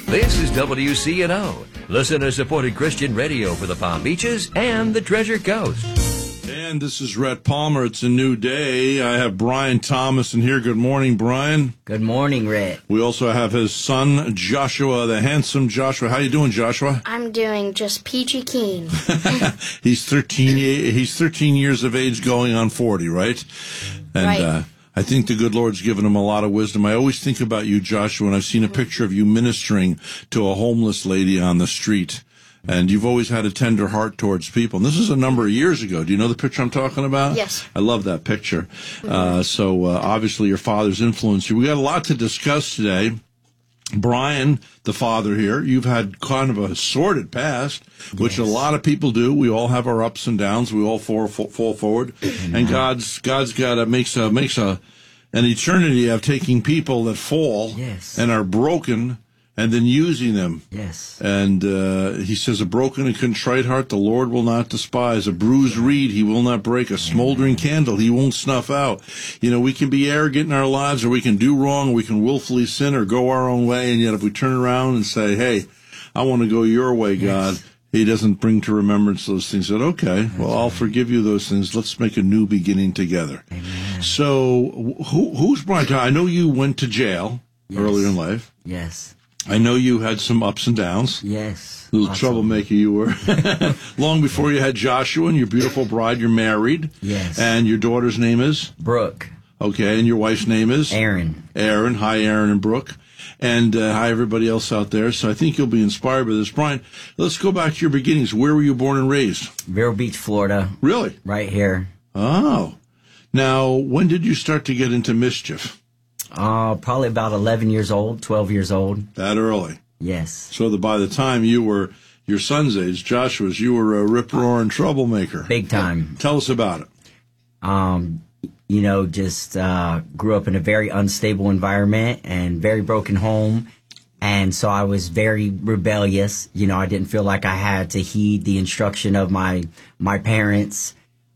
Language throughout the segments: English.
This is WCNO, listener-supported Christian radio for the Palm Beaches and the Treasure Coast. And this is Rhett Palmer. It's a new day. I have Brian Thomas in here. Good morning, Brian. Good morning, Rhett. We also have his son, Joshua, the handsome Joshua. How you doing, Joshua? I'm doing just peachy keen. He's 13 years of age going on 40, right? And, right. I think the good Lord's given him a lot of wisdom. I always think about you, Joshua, and I've seen a picture of you ministering to a homeless lady on the street. And you've always had a tender heart towards people. And this is a number of years ago. Do you know the picture I'm talking about? Yes. I love that picture. So obviously your father's influenced you. We got a lot to discuss today. Brian, the father here, you've had kind of a sordid past, which a lot of people do. We all have our ups and downs. We all fall forward. And God's got makes an eternity of taking people that fall and are broken and then using them. Yes. And he says, a broken and contrite heart the Lord will not despise. A bruised reed he will not break. A smoldering candle he won't snuff out. You know, we can be arrogant in our lives, or we can do wrong, or we can willfully sin or go our own way. And yet if we turn around and say, hey, I want to go your way, God, he doesn't bring to remembrance those things. That, okay, well, I'll forgive you those things. Let's make a new beginning together. Amen. So who's Brian? I know you went to jail earlier in life. Yes. I know you had some ups and downs. Yes. Little troublemaker you were. Long before you had Joshua and your beautiful bride, you're married. Yes. And your daughter's name is? Brooke. Okay, and your wife's name is? Aaron. Aaron. Hi, Aaron and Brooke. And hi, everybody else out there. So I think you'll be inspired by this. Brian, let's go back to your beginnings. Where were you born and raised? Vero Beach, Florida. Really? Right here. Oh. Now, when did you start to get into mischief? Probably about 11 years old, 12 years old. That early? Yes. So that by the time you were your son's age, Joshua's, you were a rip-roaring troublemaker. Big time. Tell us about it. You know, just grew up in a very unstable environment and very broken home. And so I was very rebellious. You know, I didn't feel like I had to heed the instruction of my parents.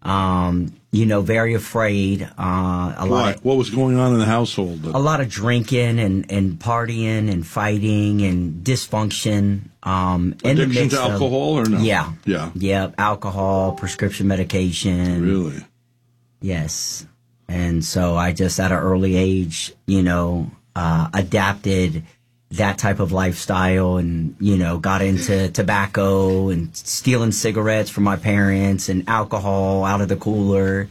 You know, very afraid. What was going on in the household? A lot of drinking and partying and fighting and dysfunction. Addiction to alcohol or no? Yeah. Yeah. Yeah. Alcohol, prescription medication. Really? Yes. And so I just at an early age, you know, adapted that type of lifestyle and, you know, got into tobacco and stealing cigarettes from my parents and alcohol out of the cooler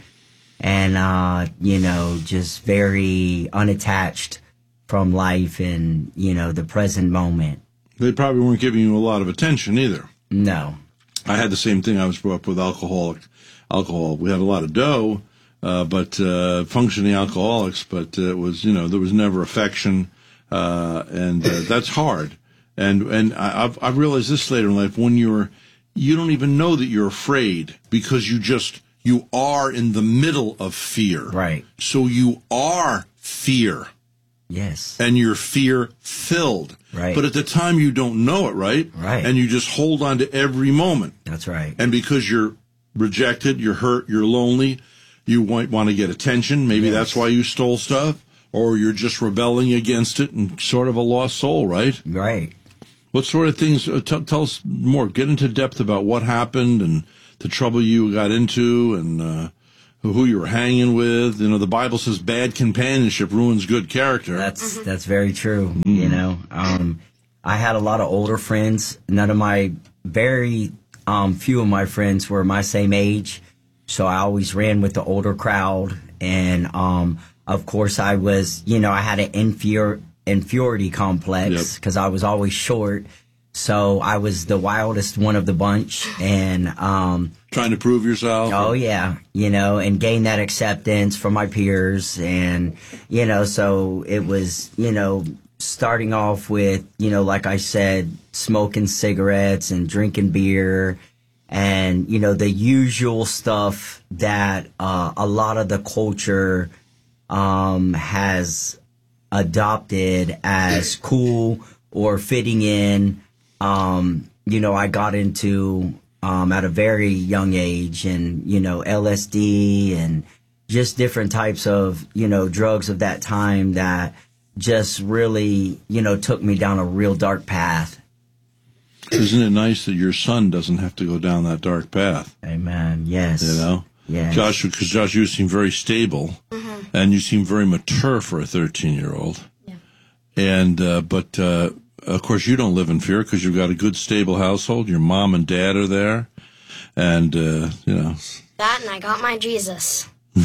and, you know, just very unattached from life and, you know, the present moment. They probably weren't giving you a lot of attention either. No. I had the same thing. I was brought up with alcohol. We had a lot of dough, but functioning alcoholics, but it was, you know, there was never affection. And that's hard. And I've realized this later in life, when you don't even know that you're afraid because you are in the middle of fear. Right. So you are fear. Yes. And you're fear filled. Right. But at the time you don't know it, right? Right. And you just hold on to every moment. That's right. And because you're rejected, you're hurt, you're lonely, you might want to get attention. Maybe that's why you stole stuff. Or you're just rebelling against it and sort of a lost soul, right? Right. What sort of things, tell us more, get into depth about what happened and the trouble you got into and who you were hanging with. You know, the Bible says bad companionship ruins good character. That's very true, you know. I had a lot of older friends. None of my, very few of my friends were my same age. So I always ran with the older crowd and, of course, I was, you know, I had an inferiority complex because I was always short. So I was the wildest one of the bunch and trying to prove yourself. Oh, yeah. You know, and gain that acceptance from my peers. And, you know, so it was, you know, starting off with, you know, like I said, smoking cigarettes and drinking beer and, you know, the usual stuff that a lot of the culture has adopted as cool or fitting in. You know, I got into at a very young age and, you know, LSD and just different types of, you know, drugs of that time that just really, took me down a real dark path. Isn't it nice that your son doesn't have to go down that dark path? Amen. Yes. Yes. Josh, because Josh, you seem very stable, and you seem very mature for a 13-year-old. Yeah. And but of course, you don't live in fear because you've got a good, stable household. Your mom and dad are there, and That and I got my Jesus.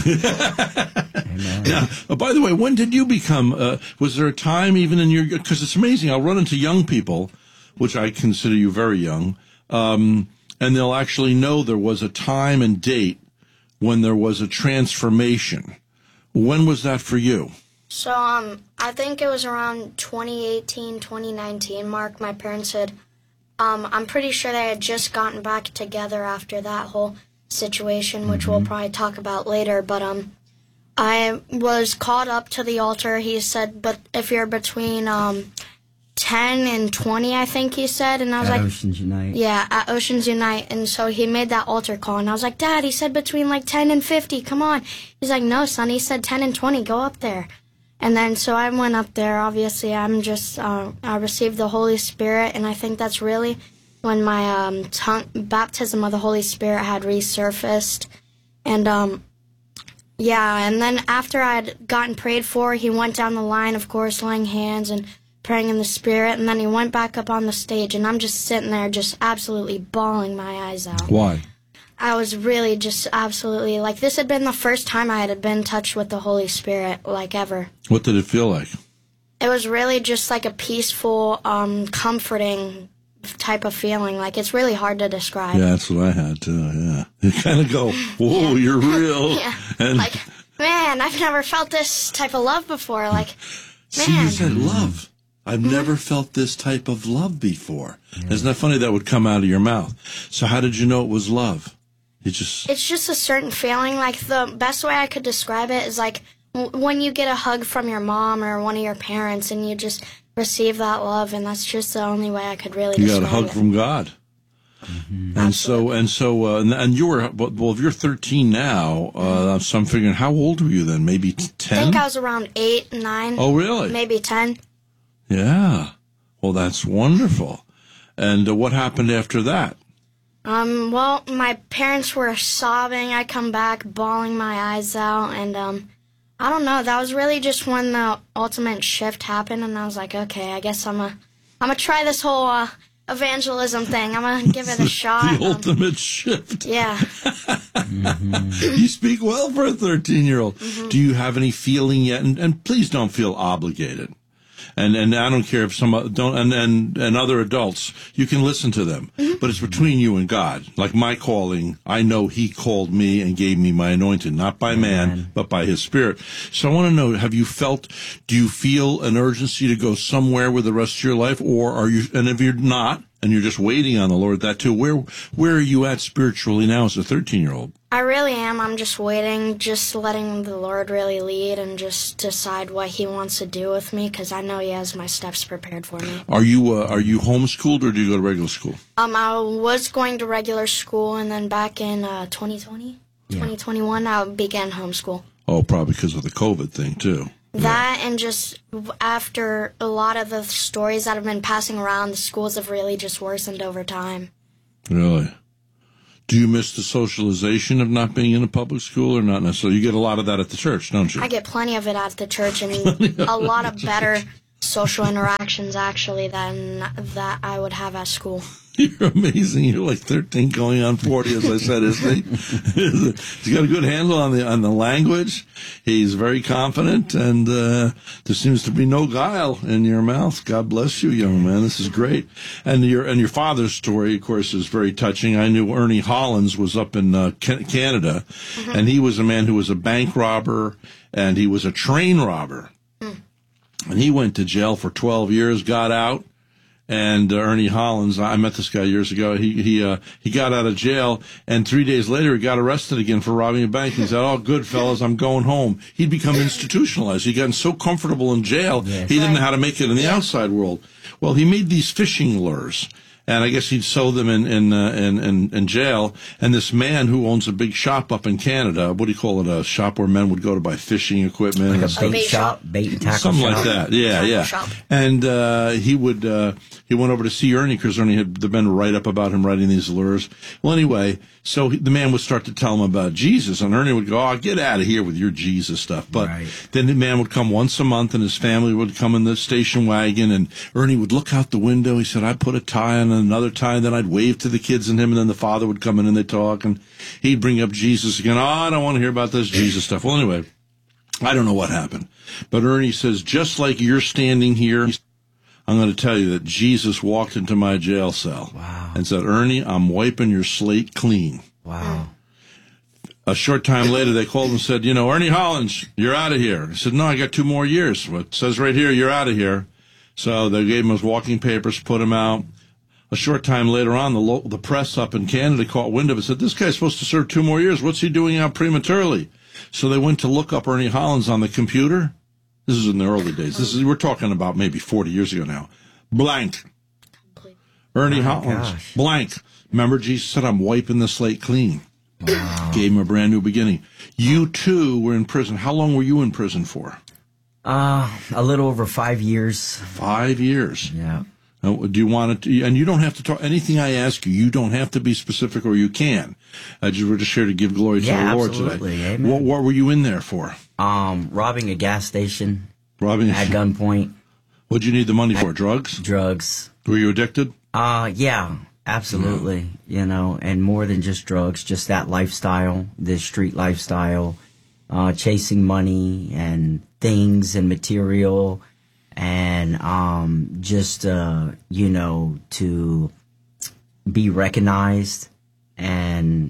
Amen. Now, by the way, when did you become? Was there a time even in your? Because it's amazing. I'll run into young people, which I consider you very young, and they'll actually know there was a time and date when there was a transformation. When was that for you? So, I think it was around 2018, 2019 mark. My parents had, I'm pretty sure they had just gotten back together after that whole situation, which we'll probably talk about later. But, I was called up to the altar. He said, but if you're between, 10 and 20, I think he said. And I was At like, Oceans Unite. yeah, at Oceans Unite. And so he made that altar call. And I was like, Dad, he said between like 10 and 50. Come on. He's like, no, son. He said 10 and 20. Go up there. And then so I went up there. Obviously, I'm just, I received the Holy Spirit. And I think that's really when my baptism of the Holy Spirit had resurfaced. And, yeah, and then after I had gotten prayed for, he went down the line, of course, laying hands and praying in the Spirit, and then he went back up on the stage, and I'm just sitting there just absolutely bawling my eyes out. Why? I was really just absolutely, like, this had been the first time I had been touched with the Holy Spirit, like, ever. What did it feel like? It was really just like a peaceful, comforting type of feeling. Like, it's really hard to describe. Yeah, that's what I had too, yeah. You kind of go, whoa, you're real. Yeah, And like, man, I've never felt this type of love before. Like, see, you man. said love. I've never felt this type of love before. Isn't that funny that would come out of your mouth? So how did you know it was love? It's just a certain feeling. Like, the best way I could describe it is like when you get a hug from your mom or one of your parents and you just receive that love, and that's just the only way I could really you describe it. got a hug from God. And so you were, well, if you're 13 now, so I'm figuring, how old were you then? Maybe 10? I think I was around 8, 9. Oh, really? Maybe 10. Yeah. Well, that's wonderful. And what happened after that? Well, my parents were sobbing. I come back bawling my eyes out, and I don't know. That was really just when the ultimate shift happened, and I was like, okay, I guess I'm gonna try this whole evangelism thing. I'm gonna give it a shot. The ultimate shift. Yeah. You speak well for a 13-year-old. Do you have any feeling yet? And please don't feel obligated. And I don't care if and other adults, you can listen to them. But it's between you and God. Like my calling, I know He called me and gave me my anointing, not by man, but by His Spirit. So I want to know, do you feel an urgency to go somewhere with the rest of your life? Or are you, and if you're not, and you're just waiting on the Lord, that too, where are you at spiritually now as a 13-year-old? I really am. I'm just waiting, just letting the Lord really lead and just decide what He wants to do with me, because I know He has my steps prepared for me. Are you homeschooled or do you go to regular school? I was going to regular school, and then back in 2020, 2021, I began homeschool. Oh, probably because of the COVID thing, too. That and just after a lot of the stories that have been passing around, the schools have really just worsened over time. Really? Do you miss the socialization of not being in a public school or not necessarily? You get a lot of that at the church, don't you? I get plenty of it at the church and a lot of better social interactions, actually, than that I would have at school. You're amazing. You're like 13 going on 40, as I said, isn't he? He's got a good handle on the language. He's very confident, and there seems to be no guile in your mouth. God bless you, young man. This is great. And your father's story, of course, is very touching. I knew Ernie Hollins was up in Canada, and he was a man who was a bank robber, and he was a train robber. And he went to jail for 12 years, got out. And Ernie Hollins, I met this guy years ago. He got out of jail, and 3 days later he got arrested again for robbing a bank. He said, "Oh, good fellas, I'm going home." He'd become institutionalized. He'd gotten so comfortable in jail, he didn't know how to make it in the outside world. Well, he made these fishing lures, and I guess he'd sew them in jail. And this man who owns a big shop up in Canada, what do you call it? A shop where men would go to buy fishing equipment, Like and a stuff. bait shop, bait and tackle Something shop. like that. Yeah, Tackle yeah. shop. And he went over to see Ernie because Ernie had been write up about him writing these lures. Well, anyway, so the man would start to tell him about Jesus, and Ernie would go, "Oh, get out of here with your Jesus stuff." But Right. then the man would come once a month, and his family would come in the station wagon, and Ernie would look out the window. He said, "I'd put a tie on and another tie, and then I'd wave to the kids and him, and then the father would come in and they'd talk, and he'd bring up Jesus again. Oh, I don't want to hear about this Jesus stuff." Well, anyway, I don't know what happened, but Ernie says, just like you're standing here, I'm going to tell you that Jesus walked into my jail cell and said, "Ernie, I'm wiping your slate clean." Wow. A short time later, they called and said, "Ernie Hollins, you're out of here." He said, "No, I got 2 more years. Well, it says right here, you're out of here." So they gave him his walking papers, put him out. A short time later on, the press up in Canada caught wind of it and said, "This guy's supposed to serve 2 more years. What's he doing out prematurely?" So they went to look up Ernie Hollins on the computer. This is in the early days. We're talking about maybe 40 years ago now. Blank. Ernie Hollins. gosh. Blank. Remember, Jesus said, "I'm wiping the slate clean." Gave him a brand new beginning. You too were in prison. How long were you in prison for? A little over 5 years. 5 years. Yeah. Do you want to? And you don't have to talk. Anything I ask you, you don't have to be specific, or you can. We're just here to give glory to the Lord absolutely. today. Amen. What were you in there for? Robbing a gas station Robbing. at gunpoint, What'd you need the money for? Drugs? drugs. Were you addicted? Yeah, absolutely. And more than just drugs, just that lifestyle, the street lifestyle, chasing money and things and material, and just to be recognized, and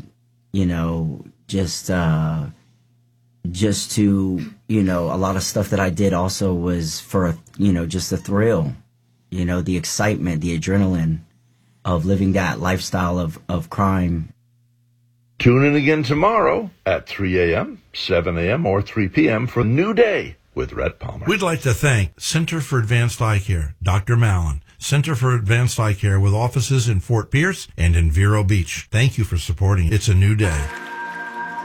just to a lot of stuff that I did also was for just the thrill, the excitement, the adrenaline of living that lifestyle of crime. Tune in again tomorrow at 3 a.m., 7 a.m., or 3 p.m. for New Day with Rhett Palmer. We'd like to thank Center for Advanced Eye Care, Dr. Mallon, Center for Advanced Eye Care with offices in Fort Pierce and in Vero Beach. Thank you for supporting It's a New Day.